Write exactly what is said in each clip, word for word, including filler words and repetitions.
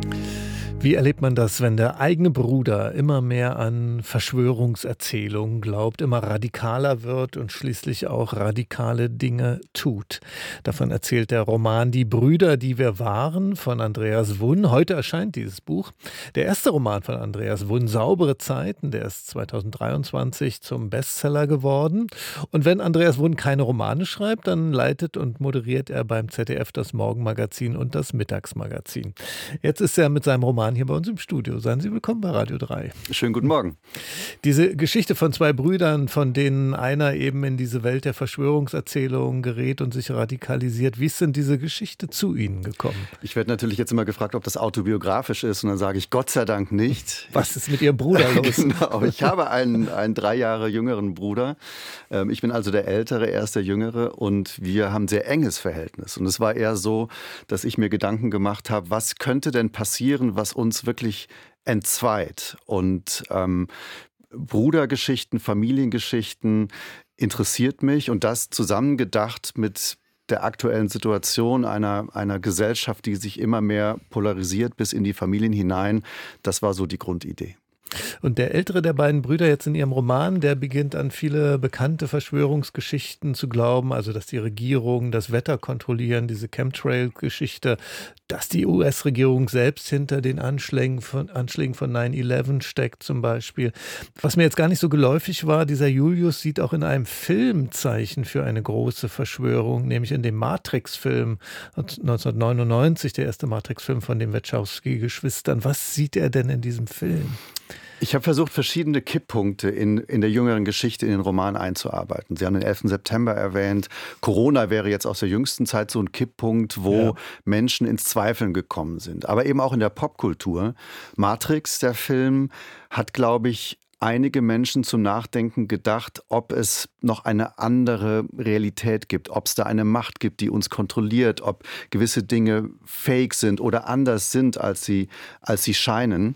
Wie erlebt man das, wenn der eigene Bruder immer mehr an Verschwörungserzählungen glaubt, immer radikaler wird und schließlich auch radikale Dinge tut? Davon erzählt der Roman Die Brüder, die wir waren von Andreas Wunn. Heute erscheint dieses Buch. Der erste Roman von Andreas Wunn, Saubere Zeiten, der ist zweitausenddreiundzwanzig zum Bestseller geworden. Und wenn Andreas Wunn keine Romane schreibt, dann leitet und moderiert er beim Z D F das Morgenmagazin und das Mittagsmagazin. Jetzt ist er mit seinem Roman hier bei uns im Studio. Seien Sie willkommen bei Radio drei. Schönen guten Morgen. Diese Geschichte von zwei Brüdern, von denen einer eben in diese Welt der Verschwörungserzählungen gerät und sich radikalisiert. Wie ist denn diese Geschichte zu Ihnen gekommen? Ich werde natürlich jetzt immer gefragt, ob das autobiografisch ist, und dann sage ich Gott sei Dank nicht. Was ist mit Ihrem Bruder los? Genau, ich habe einen, einen drei Jahre jüngeren Bruder. Ich bin also der Ältere, er ist der Jüngere, und wir haben ein sehr enges Verhältnis. Und es war eher so, dass ich mir Gedanken gemacht habe, was könnte denn passieren, was uns wirklich entzweit. Und ähm, Brudergeschichten, Familiengeschichten interessiert mich, und das zusammengedacht mit der aktuellen Situation einer, einer Gesellschaft, die sich immer mehr polarisiert bis in die Familien hinein. Das war so die Grundidee. Und der ältere der beiden Brüder jetzt in ihrem Roman, der beginnt an viele bekannte Verschwörungsgeschichten zu glauben, also dass die Regierung das Wetter kontrollieren, diese Chemtrail-Geschichte, dass die U S-Regierung selbst hinter den Anschlägen von, Anschlägen von neun elf steckt zum Beispiel. Was mir jetzt gar nicht so geläufig war, dieser Julius sieht auch in einem Film Zeichen für eine große Verschwörung, nämlich in dem Matrix-Film neunzehnhundertneunundneunzig, der erste Matrix-Film von den Wachowski-Geschwistern. Was sieht er denn in diesem Film? Ich habe versucht, verschiedene Kipppunkte in, in der jüngeren Geschichte in den Roman einzuarbeiten. Sie haben den elften September erwähnt. Corona wäre jetzt aus der jüngsten Zeit so ein Kipppunkt, wo ja. Menschen ins Zweifeln gekommen sind. Aber eben auch in der Popkultur. Matrix, der Film, hat, glaube ich, einige Menschen zum Nachdenken gedacht, ob es noch eine andere Realität gibt, ob es da eine Macht gibt, die uns kontrolliert, ob gewisse Dinge fake sind oder anders sind, als sie, als sie scheinen.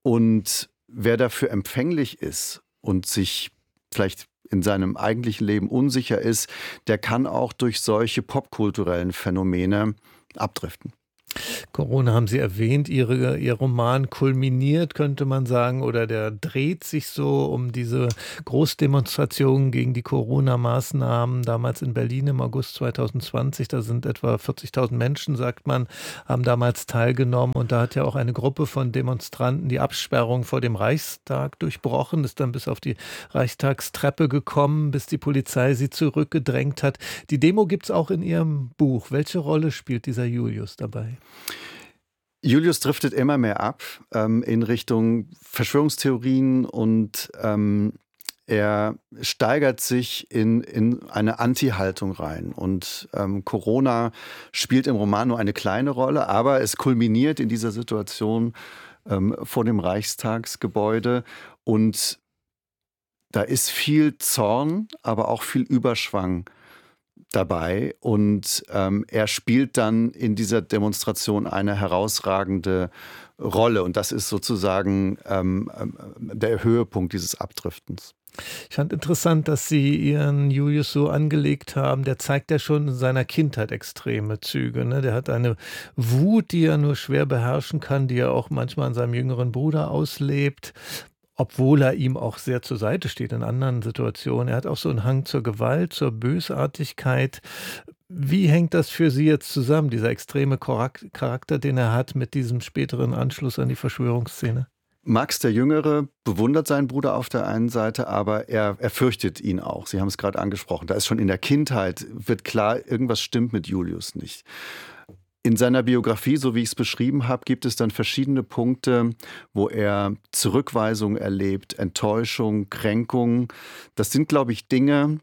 Und wer dafür empfänglich ist und sich vielleicht in seinem eigentlichen Leben unsicher ist, der kann auch durch solche popkulturellen Phänomene abdriften. Corona haben Sie erwähnt, Ihre, Ihr Roman kulminiert, könnte man sagen, oder der dreht sich so um diese Großdemonstrationen gegen die Corona-Maßnahmen, damals in Berlin im August zweitausendzwanzig, da sind etwa vierzigtausend Menschen, sagt man, haben damals teilgenommen, und da hat ja auch eine Gruppe von Demonstranten die Absperrung vor dem Reichstag durchbrochen, ist dann bis auf die Reichstagstreppe gekommen, bis die Polizei sie zurückgedrängt hat. Die Demo gibt es auch in Ihrem Buch. Welche Rolle spielt dieser Julius dabei? Julius driftet immer mehr ab ähm, in Richtung Verschwörungstheorien, und ähm, er steigert sich in, in eine Anti-Haltung rein. Und ähm, Corona spielt im Roman nur eine kleine Rolle, aber es kulminiert in dieser Situation ähm, vor dem Reichstagsgebäude, und da ist viel Zorn, aber auch viel Überschwang dabei, und ähm, er spielt dann in dieser Demonstration eine herausragende Rolle, und das ist sozusagen ähm, der Höhepunkt dieses Abdriftens. Ich fand interessant, dass Sie Ihren Julius so angelegt haben. Der zeigt ja schon in seiner Kindheit extreme Züge. Ne? Der hat eine Wut, die er nur schwer beherrschen kann, die er auch manchmal an seinem jüngeren Bruder auslebt, obwohl er ihm auch sehr zur Seite steht in anderen Situationen. Er hat auch so einen Hang zur Gewalt, zur Bösartigkeit. Wie hängt das für Sie jetzt zusammen, dieser extreme Charakter, den er hat, mit diesem späteren Anschluss an die Verschwörungsszene? Max, der Jüngere, bewundert seinen Bruder auf der einen Seite, aber er, er fürchtet ihn auch. Sie haben es gerade angesprochen. Da ist schon in der Kindheit, wird klar, irgendwas stimmt mit Julius nicht. In seiner Biografie, so wie ich es beschrieben habe, gibt es dann verschiedene Punkte, wo er Zurückweisung erlebt, Enttäuschung, Kränkung. Das sind, glaube ich, Dinge,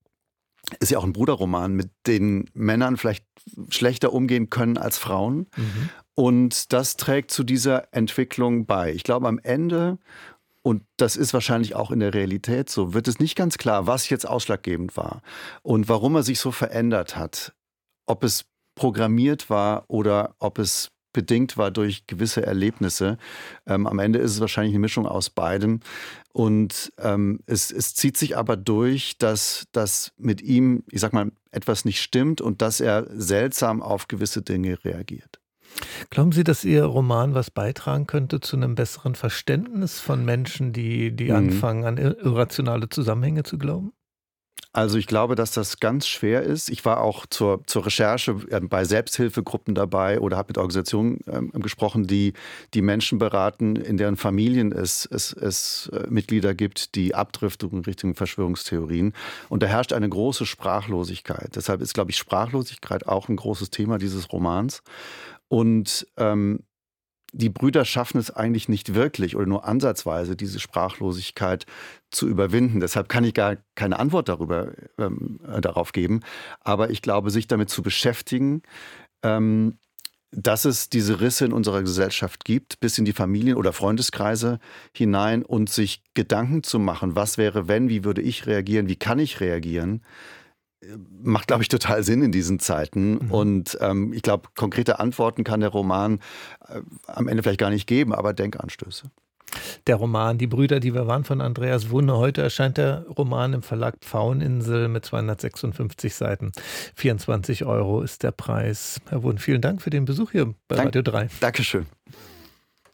ist ja auch ein Bruderroman, mit denen Männern vielleicht schlechter umgehen können als Frauen. Mhm. Und das trägt zu dieser Entwicklung bei. Ich glaube, am Ende, und das ist wahrscheinlich auch in der Realität so, wird es nicht ganz klar, was jetzt ausschlaggebend war und warum er sich so verändert hat. Ob es programmiert war oder ob es bedingt war durch gewisse Erlebnisse. Ähm, am Ende ist es wahrscheinlich eine Mischung aus beidem. Und ähm, es, es zieht sich aber durch, dass, dass mit ihm, ich sag mal, etwas nicht stimmt und dass er seltsam auf gewisse Dinge reagiert. Glauben Sie, dass Ihr Roman was beitragen könnte zu einem besseren Verständnis von Menschen, die die Mhm. anfangen, an ir irrationale Zusammenhänge zu glauben? Also, ich glaube, dass das ganz schwer ist. Ich war auch zur zur Recherche, ähm, bei Selbsthilfegruppen dabei oder habe mit Organisationen, ähm, gesprochen, die die Menschen beraten, in deren Familien es es es, äh, Mitglieder gibt, die abdriften in Richtung Verschwörungstheorien. Und da herrscht eine große Sprachlosigkeit. Deshalb ist, glaube ich, Sprachlosigkeit auch ein großes Thema dieses Romans. Und, ähm die Brüder schaffen es eigentlich nicht wirklich oder nur ansatzweise, diese Sprachlosigkeit zu überwinden. Deshalb kann ich gar keine Antwort darüber, ähm, äh, darauf geben. Aber ich glaube, sich damit zu beschäftigen, ähm, dass es diese Risse in unserer Gesellschaft gibt, bis in die Familien- oder Freundeskreise hinein und sich Gedanken zu machen, was wäre, wenn, wie würde ich reagieren, wie kann ich reagieren, macht, glaube ich, total Sinn in diesen Zeiten. Mhm. Und ähm, ich glaube, konkrete Antworten kann der Roman äh, am Ende vielleicht gar nicht geben, aber Denkanstöße. Der Roman „Die Brüder, die wir waren" von Andreas Wunde. Heute erscheint der Roman im Verlag Pfaueninsel mit zweihundertsechsundfünfzig Seiten. vierundzwanzig Euro ist der Preis. Herr Wundt, vielen Dank für den Besuch hier bei Dank, Radio drei. Dankeschön.